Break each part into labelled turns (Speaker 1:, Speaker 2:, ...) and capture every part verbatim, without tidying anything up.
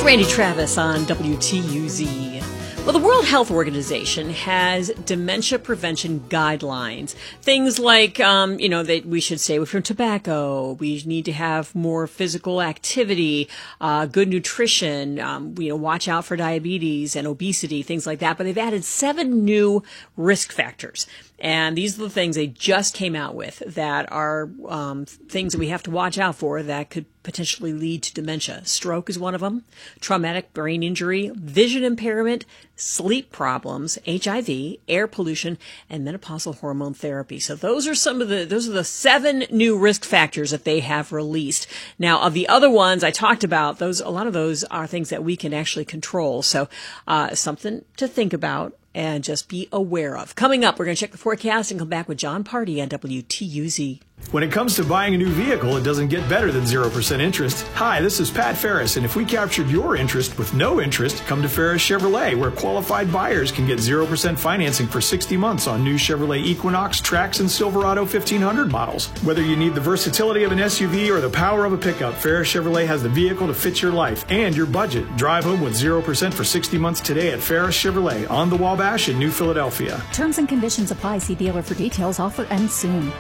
Speaker 1: Randy Travis on W T U Z. Well, the World Health Organization has dementia prevention guidelines. Things like, um, you know, that we should stay away from tobacco. We need to have more physical activity, uh, good nutrition, um, you know, watch out for diabetes and obesity, things like that. But they've added seven new risk factors. And these are the things they just came out with that are um, things that we have to watch out for that could potentially lead to dementia. Stroke is one of them, traumatic brain injury, vision impairment, sleep problems, H I V, air pollution, and menopausal hormone therapy. So those are some of the, those are the seven new risk factors that they have released. Now, of the other ones I talked about, those, a lot of those are things that we can actually control. So, uh, something to think about and just be aware of. Coming up, we're going to check the forecast and come back with John Party on W T U Z.
Speaker 2: When it comes to buying a new vehicle, it doesn't get better than zero percent interest. Hi, this is Pat Ferris, and if we captured your interest with no interest, come to Ferris Chevrolet, where qualified buyers can get zero percent financing for sixty months on new Chevrolet Equinox, Trax, and Silverado fifteen hundred models. Whether you need the versatility of an S U V or the power of a pickup, Ferris Chevrolet has the vehicle to fit your life and your budget. Drive home with zero percent for sixty months today at Ferris Chevrolet on the Wabash in New Philadelphia.
Speaker 3: Terms and conditions apply. See dealer for details. Offer ends soon.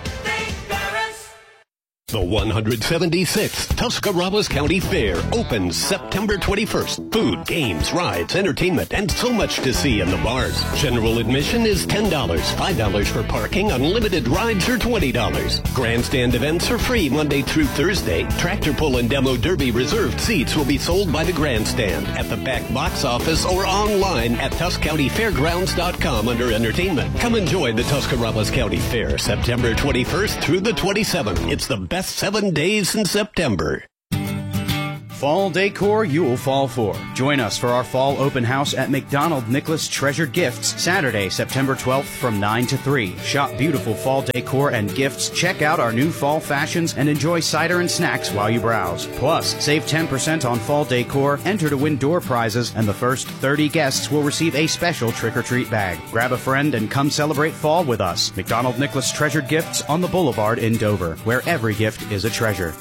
Speaker 4: The one hundred seventy-sixth Tuscarawas County Fair opens September twenty-first. Food, games, rides, entertainment, and so much to see in the bars. General admission is ten dollars, five dollars for parking, unlimited rides are twenty dollars. Grandstand events are free Monday through Thursday. Tractor pull and demo derby reserved seats will be sold by the grandstand, at the back box office, or online at Tusc County Fairgrounds dot com under entertainment. Come enjoy the Tuscarawas County Fair September twenty-first through the twenty-seventh. It's the best seven days in September.
Speaker 5: Fall decor you'll fall for. Join us for our fall open house at McDonald Nicholas Treasured Gifts, Saturday, September twelfth from nine to three. Shop beautiful fall decor and gifts, check out our new fall fashions, and enjoy cider and snacks while you browse. Plus, save ten percent on fall decor, enter to win door prizes, and the first thirty guests will receive a special trick-or-treat bag. Grab a friend and come celebrate fall with us. McDonald Nicholas Treasured Gifts on the Boulevard in Dover, where every gift is a treasure.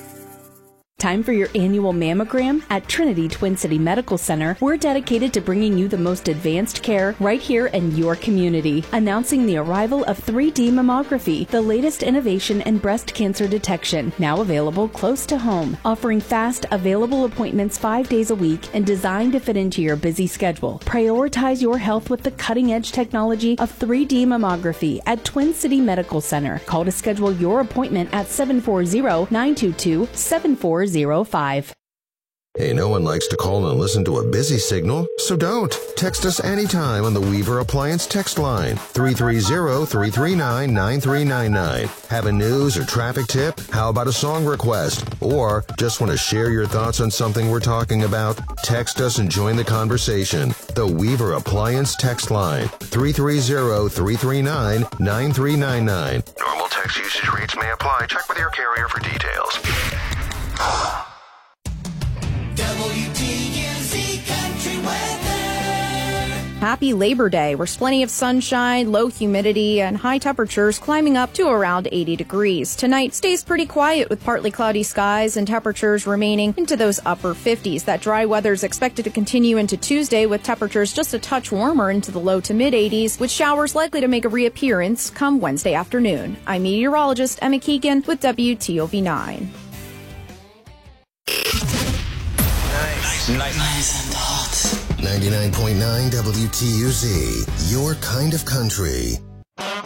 Speaker 3: Time for your annual mammogram? At Trinity Twin City Medical Center, we're dedicated to bringing you the most advanced care right here in your community. Announcing the arrival of three D mammography, the latest innovation in breast cancer detection, now available close to home. Offering fast, available appointments five days a week and designed to fit into your busy schedule. Prioritize your health with the cutting-edge technology of three D mammography at Twin City Medical Center. Call to schedule your appointment at seven four zero, nine two two, seven four zero five.
Speaker 6: Hey, no one likes to call and listen to a busy signal, so don't. Text us anytime on the Weaver Appliance text line, three three zero, three three nine, nine three nine nine. Have a news or traffic tip? How about a song request? Or just want to share your thoughts on something we're talking about? Text us and join the conversation. The Weaver Appliance text line, three three zero, three three nine, nine three nine nine. Normal text usage rates may apply. Check with your carrier for details.
Speaker 7: W T U Z Country Weather.
Speaker 8: Happy Labor Day. There's plenty of sunshine, low humidity, and high temperatures climbing up to around eighty degrees. Tonight stays pretty quiet with partly cloudy skies and temperatures remaining into those upper fifties. That dry weather is expected to continue into Tuesday with temperatures just a touch warmer into the low to mid eighties, with showers likely to make a reappearance come Wednesday afternoon. I'm meteorologist Emma Keegan with W T O V nine.
Speaker 7: Nice. Nice and hot.
Speaker 6: ninety-nine point nine W T U Z, your kind of country.